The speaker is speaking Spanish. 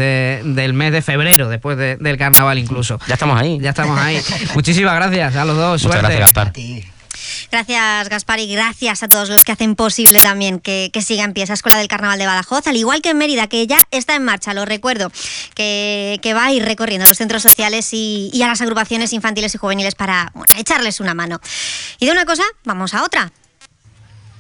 del mes de febrero, después del carnaval incluso. Ya estamos ahí. Ya estamos ahí. Muchísimas gracias a los dos. Muchas Suerte. gracias, Gaspar. Gracias, Gaspar, y gracias a todos los que hacen posible también que siga en pie esa Escuela del Carnaval de Badajoz, al igual que en Mérida, que ya está en marcha, lo recuerdo, que va a ir recorriendo los centros sociales y a las agrupaciones infantiles y juveniles para echarles una mano. Y de una cosa, vamos a otra.